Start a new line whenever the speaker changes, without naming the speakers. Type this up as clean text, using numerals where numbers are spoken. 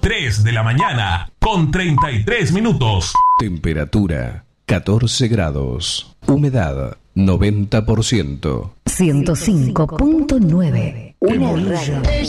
3 de la mañana, con 33 minutos.
Temperatura 14 grados. Humedad 90%.
105.9. Una radio.